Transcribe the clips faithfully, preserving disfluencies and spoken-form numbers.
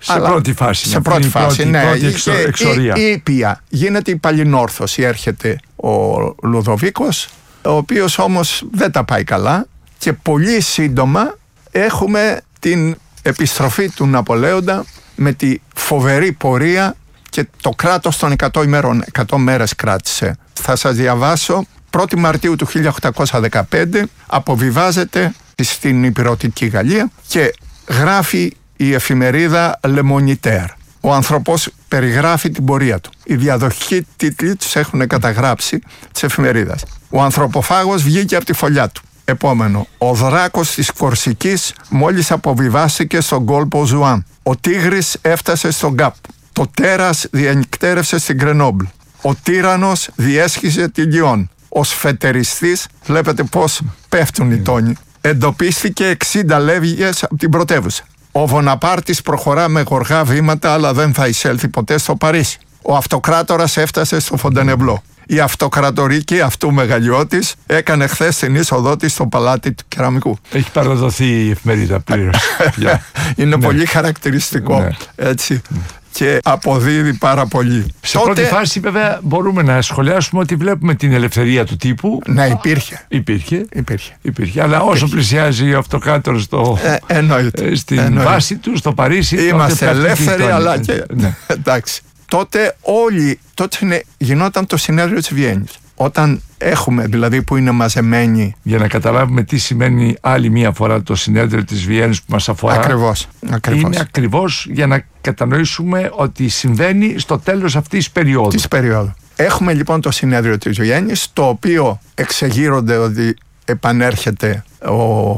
Σε αλλά, πρώτη φάση. Σε πρώτη φάση, πρώτη, ναι. Πρώτη εξο, εξορία. Η ήπια. Γίνεται η παλινόρθωση. Έρχεται ο Λουδοβίκος, ο οποίος όμως δεν τα πάει καλά και πολύ σύντομα έχουμε την επιστροφή του Ναπολέοντα με τη φοβερή πορεία και το κράτος των εκατό ημερών. εκατό μέρες κράτησε. Θα σας διαβάσω. πρώτη Μαρτίου του χίλια οκτακόσια δεκαπέντε αποβιβάζεται στην Ηπειρωτική Γαλλία και γράφει η εφημερίδα Le Moniteur. Ο άνθρωπος περιγράφει την πορεία του. Οι διαδοχικοί τίτλοι τους έχουν καταγράψει της εφημερίδας. Ο ανθρωποφάγος βγήκε από τη φωλιά του. Επόμενο. Ο δράκος της Κορσικής μόλις αποβιβάστηκε στον κόλπο Ζουάν. Ο τίγρης έφτασε στον Γκάπ. Το τέρας διανυκτέρευσε στην Γκρενόμπλ. Ο τύραννος διέσχιζε τη Λιόν. Ο σφετεριστής, βλέπετε πώς πέφτουν οι τόνοι, εντοπίστηκε εξήντα λεύγες από την πρωτεύουσα. Ο Βοναπάρτης προχωρά με γοργά βήματα, αλλά δεν θα εισέλθει ποτέ στο Παρίσι. Ο αυτοκράτορας έφτασε στο Φοντενεμπλό. Η αυτοκρατορική αυτού μεγαλειώτης έκανε χθες την είσοδό της στο παλάτι του Κεραμικού. Έχει παραδοθεί η εφημερίδα πλήρως. Είναι ναι. πολύ χαρακτηριστικό. Ναι. Έτσι. Ναι. Και αποδίδει πάρα πολύ. Σε Τότε... πρώτη φάση βέβαια μπορούμε να σχολιάσουμε ότι βλέπουμε την ελευθερία του τύπου. Ναι, υπήρχε. Υπήρχε. Υπήρχε. υπήρχε. Αλλά όσο υπήρχε. πλησιάζει ο αυτοκράτορας στο... ε, εννοείται. στην εννοείται. βάση του, στο Παρίσι. Είμαστε ελεύθεροι, αλλά και... ναι. Εντάξει. Τότε όλοι, τότε γινόταν το συνέδριο της Βιέννης. Όταν έχουμε, δηλαδή που είναι μαζεμένοι. Για να καταλάβουμε τι σημαίνει άλλη μία φορά το συνέδριο της Βιέννης που μας αφορά. Ακριβώς, ακριβώς. Είναι ακριβώς για να κατανοήσουμε ότι συμβαίνει στο τέλος αυτής της περίοδου. Της περίοδου. Έχουμε λοιπόν το συνέδριο της Βιέννης, το οποίο εξεγείρονται ότι επανέρχεται ο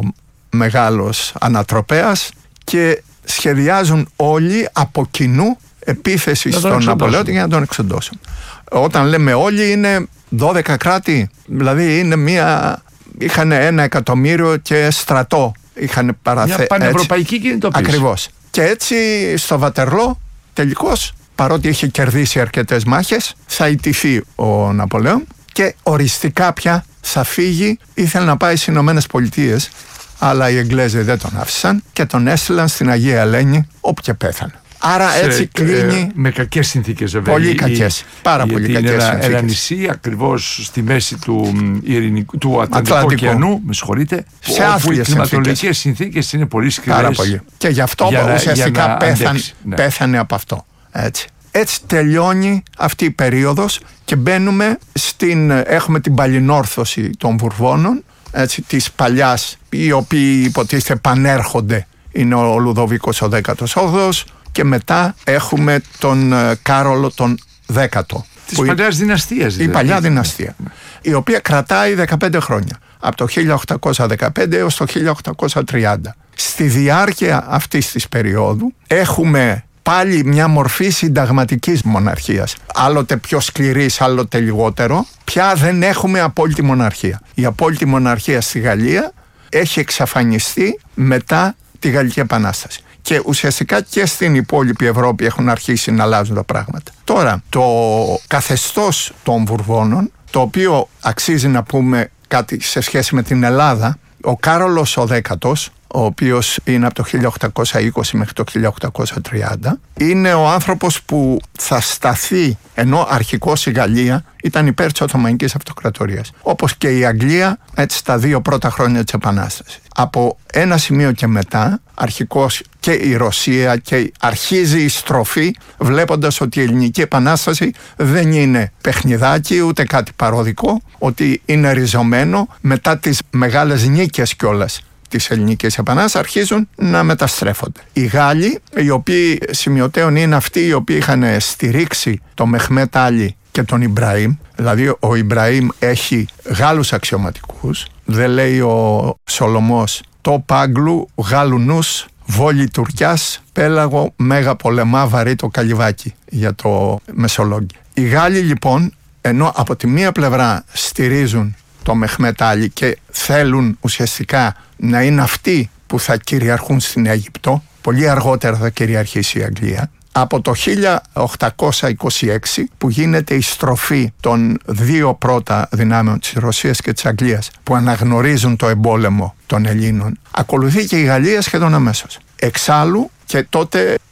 μεγάλος ανατροπέας και σχεδιάζουν όλοι από κοινού επίθεση στον Ναπολέοντα για να τον εξοντώσουν. Όταν λέμε όλοι είναι δώδεκα κράτη, δηλαδή είναι μια, είχαν ένα εκατομμύριο και στρατό είχαν παραθέσει. Μια πανευρωπαϊκή κινητοποίηση. Ακριβώς. Και έτσι στο Βατερλό τελικώς, παρότι είχε κερδίσει αρκετές μάχες, θα ιτηθεί ο Ναπολέον και οριστικά πια θα φύγει. Ήθελε να πάει στις Ηνωμένες Πολιτείες, αλλά οι Εγγλέζοι δεν τον άφησαν και τον έστειλαν στην Αγία Ελένη, όπου και πέθανε. Άρα σε, έτσι κλείνει. Ε, με κακές συνθήκες βέβαια. Πολύ κακές. Πάρα πολύ κακές συνθήκες. Είναι ένα νησί ακριβώς στη μέση του, ειρηνικού, του Ατλαντικού ωκεανού, με συγχωρείτε. Σε άθλιες οι κλιματολογικές συνθήκες είναι πολύ σκληρές. Πάρα πολύ. Και γι' αυτό για ουσιαστικά να, πέθανε, ναι. πέθανε από αυτό. Έτσι. Έτσι τελειώνει αυτή η περίοδος και μπαίνουμε στην. Έχουμε την παλινόρθωση των Βουρβώνων, έτσι, της παλιάς, οι οποίοι υποτίθεται πανέρχονται. Είναι ο Λουδοβίκος ο δέκατος όγδοος. Και μετά έχουμε τον Κάρολο τον δέκατο. Της παλιάς δυναστείας. Δηλαδή. Η παλιά δυναστεία. Ναι. Η οποία κρατάει δεκαπέντε χρόνια. Από το χίλια οκτακόσια δεκαπέντε έως το χίλια οκτακόσια τριάντα. Στη διάρκεια αυτής της περίοδου έχουμε πάλι μια μορφή συνταγματικής μοναρχίας. Άλλοτε πιο σκληρής, άλλοτε λιγότερο. Πια δεν έχουμε απόλυτη μοναρχία. Η απόλυτη μοναρχία στη Γαλλία έχει εξαφανιστεί μετά τη Γαλλική Επανάσταση. Και ουσιαστικά και στην υπόλοιπη Ευρώπη έχουν αρχίσει να αλλάζουν τα πράγματα. Τώρα, το καθεστώς των Βουρβώνων, το οποίο αξίζει να πούμε κάτι σε σχέση με την Ελλάδα, ο Κάρολος ο δέκατος, ο οποίος είναι από το χίλια οκτακόσια είκοσι μέχρι το χίλια οκτακόσια τριάντα, είναι ο άνθρωπος που θα σταθεί, ενώ αρχικώς η Γαλλία ήταν υπέρ της Οθωμανικής Αυτοκρατορίας, όπως και η Αγγλία, έτσι, τα δύο πρώτα χρόνια της Επανάστασης. Από ένα σημείο και μετά, αρχικώς και η Ρωσία, και αρχίζει η στροφή, βλέποντας ότι η Ελληνική Επανάσταση δεν είναι παιχνιδάκι ούτε κάτι παροδικό, ότι είναι ριζωμένο μετά τις μεγάλες νίκες κιόλας της Ελληνικής Επανάστασης, αρχίζουν να μεταστρέφονται. Οι Γάλλοι, οι οποίοι σημειωτέων είναι αυτοί οι οποίοι είχαν στηρίξει τον Μεχμέτ Άλι και τον Ιμπραήμ, δηλαδή ο Ιμπραήμ έχει Γάλλους αξιωματικούς, δεν λέει ο Σολομός, το Πάγκλου Γάλλου νους, βόλη Τουρκιάς, πέλαγο μέγα πολεμά βαρύ το καλυβάκι, για το Μεσολόγγι. Οι Γάλλοι λοιπόν, ενώ από τη μία πλευρά στηρίζουν το Μεχμέτ Άλι και θέλουν ουσιαστικά να είναι αυτοί που θα κυριαρχούν στην Αίγυπτο, πολύ αργότερα θα κυριαρχήσει η Αγγλία, από το χίλια οκτακόσια είκοσι έξι που γίνεται η στροφή των δύο πρώτα δυνάμεων της Ρωσίας και της Αγγλίας που αναγνωρίζουν το εμπόλεμο των Ελλήνων, ακολουθεί και η Γαλλία σχεδόν αμέσως. Εξάλλου, και τότε